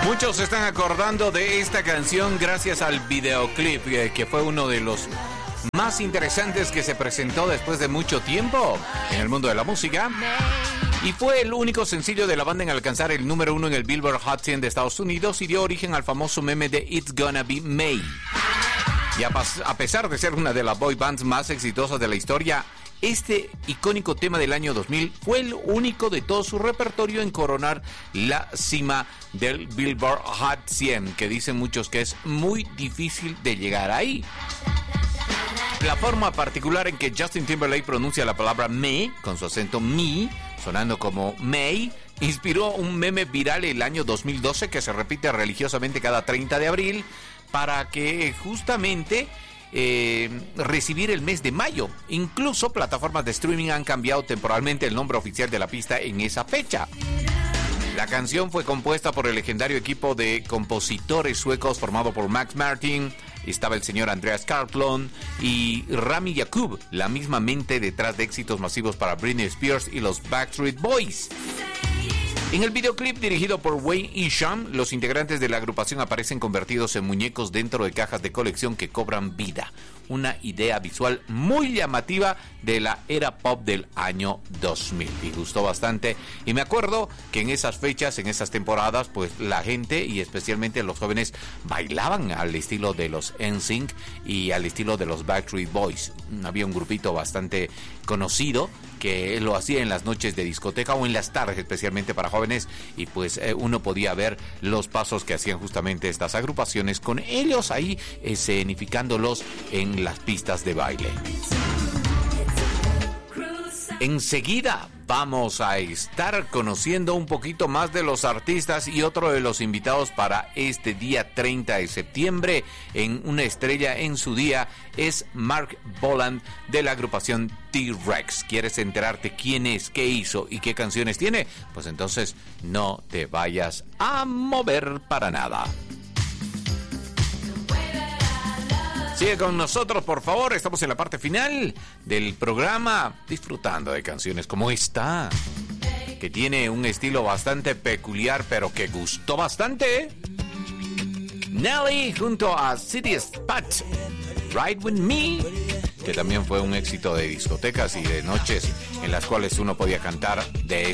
Muchos se están acordando de esta canción gracias al videoclip, que fue uno de los más interesantes que se presentó después de mucho tiempo en el mundo de la música. Y fue el único sencillo de la banda en alcanzar el número 1 en el Billboard Hot 100 de Estados Unidos y dio origen al famoso meme de It's Gonna Be May. Y a pesar de ser una de las boy bands más exitosas de la historia, este icónico tema del año 2000 fue el único de todo su repertorio en coronar la cima del Billboard Hot 100, que dicen muchos que es muy difícil de llegar ahí. La forma particular en que Justin Timberlake pronuncia la palabra me, con su acento mi, sonando como May, inspiró un meme viral el año 2012 que se repite religiosamente cada 30 de abril para que justamente recibir el mes de mayo. Incluso plataformas de streaming han cambiado temporalmente el nombre oficial de la pista en esa fecha. La canción fue compuesta por el legendario equipo de compositores suecos formado por Max Martin, estaba el señor Andreas Karlsson y Rami Yacoub, la misma mente detrás de éxitos masivos para Britney Spears y los Backstreet Boys. En el videoclip dirigido por Wayne Isham, los integrantes de la agrupación aparecen convertidos en muñecos dentro de cajas de colección que cobran vida. Una idea visual muy llamativa de la era pop del año 2000. Y gustó bastante. Y me acuerdo que en esas fechas, en esas temporadas, pues la gente y especialmente los jóvenes bailaban al estilo de los NSYNC y al estilo de los Backstreet Boys. Había un grupito bastante conocido que lo hacía en las noches de discoteca o en las tardes, especialmente para jóvenes, y pues uno podía ver los pasos que hacían justamente estas agrupaciones con ellos ahí escenificándolos en las pistas de baile. Enseguida vamos a estar conociendo un poquito más de los artistas y otro de los invitados para este día 30 de septiembre. En una estrella en su día es Mark Boland de la agrupación T-Rex. ¿Quieres enterarte quién es, qué hizo y qué canciones tiene? Pues entonces no te vayas a mover para nada. Sigue con nosotros, por favor. Estamos en la parte final del programa, disfrutando de canciones como esta, que tiene un estilo bastante peculiar, pero que gustó bastante. Nelly junto a City Spot, Ride With Me, que también fue un éxito de discotecas y de noches en las cuales uno podía cantar de